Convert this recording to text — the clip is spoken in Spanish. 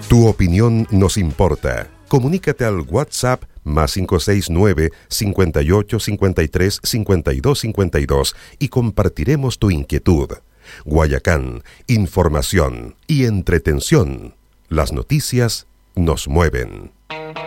Tu opinión nos importa. Comunícate al WhatsApp más 569-5853-5252 y compartiremos tu inquietud. Guayacán, información y entretención. Las noticias nos mueven.